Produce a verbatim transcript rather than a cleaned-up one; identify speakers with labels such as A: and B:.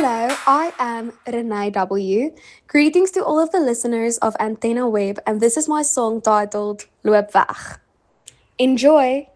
A: Hello, I am Renee W. Greetings to all of the listeners of Antenna Web, and this is my song titled Loop Weg. Enjoy!